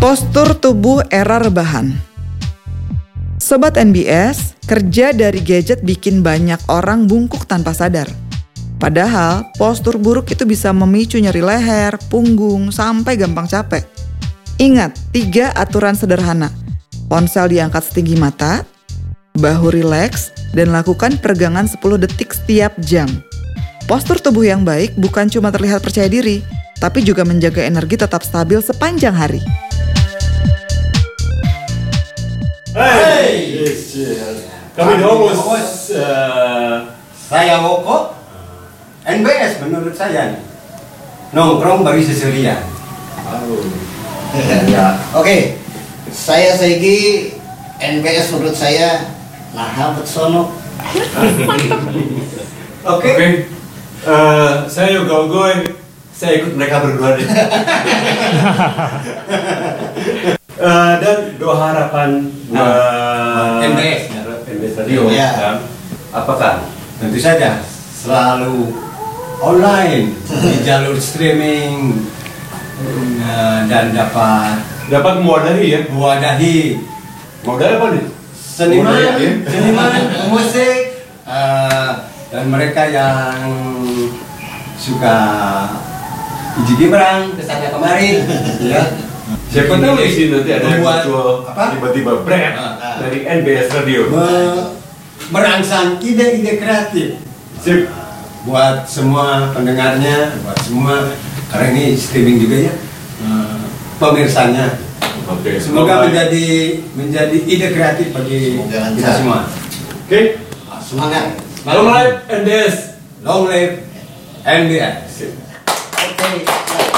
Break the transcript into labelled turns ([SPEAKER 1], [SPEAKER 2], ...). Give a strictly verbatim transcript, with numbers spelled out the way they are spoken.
[SPEAKER 1] Postur tubuh era rebahan. Sobat N B S, kerja dari gadget bikin banyak orang bungkuk tanpa sadar. Padahal, postur buruk itu bisa memicu nyeri leher, punggung, sampai gampang capek. Ingat, tiga aturan sederhana. Ponsel diangkat setinggi mata, bahu rileks, dan lakukan peregangan sepuluh detik setiap jam. Postur tubuh yang baik bukan cuma terlihat percaya diri, tapi juga menjaga energi tetap stabil sepanjang hari.
[SPEAKER 2] Hey, kami Domus. Uh,
[SPEAKER 3] Saya Woko, N B S menurut saya nongkrong bagi seserian.
[SPEAKER 2] oh.
[SPEAKER 4] Ya. Oke, saya Segi, N B S menurut saya nah betsono.
[SPEAKER 2] Oke. Uh, saya Yoga Ogoy. Saya ikut mereka berdua deh. Uh, dan doa harapan uh,
[SPEAKER 3] N B S
[SPEAKER 2] N B S Radio
[SPEAKER 4] Ya.
[SPEAKER 2] ya. Apakah?
[SPEAKER 3] Tentu saja selalu online di jalur streaming uh, dan dapat
[SPEAKER 2] Dapat mewadahi ya?
[SPEAKER 3] mewadahi
[SPEAKER 2] Mewadahi apa nih?
[SPEAKER 3] seniman,
[SPEAKER 2] Mewadahi, ya?
[SPEAKER 3] seniman, musik, uh, dan mereka yang suka Iji Gibrang kesana kemarin, ya.
[SPEAKER 2] Siapa tahu di sini nanti ada yang
[SPEAKER 3] Membuat
[SPEAKER 2] muncul
[SPEAKER 3] apa?
[SPEAKER 2] tiba-tiba brand
[SPEAKER 3] Ah.
[SPEAKER 2] dari N B S Radio.
[SPEAKER 3] Me- merangsang ide-ide kreatif.
[SPEAKER 2] Sip.
[SPEAKER 3] Buat semua pendengarnya, buat semua, karena ini streaming juga ya, eh, pemirsanya.
[SPEAKER 2] Oke.
[SPEAKER 3] Semoga
[SPEAKER 2] Bye-bye.
[SPEAKER 3] menjadi menjadi ide kreatif bagi
[SPEAKER 4] Semoga
[SPEAKER 3] kita
[SPEAKER 4] lancar.
[SPEAKER 3] semua.
[SPEAKER 2] Oke.
[SPEAKER 4] Semangat.
[SPEAKER 2] Long live N B S.
[SPEAKER 3] Long live N B S.
[SPEAKER 2] Sip.
[SPEAKER 4] Oke.